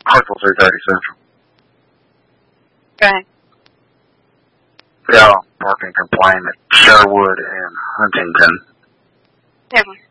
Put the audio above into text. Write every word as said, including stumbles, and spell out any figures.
Hartsville three thirty Central. Okay. We got a parking complaint at Sherwood and Huntington. Okay.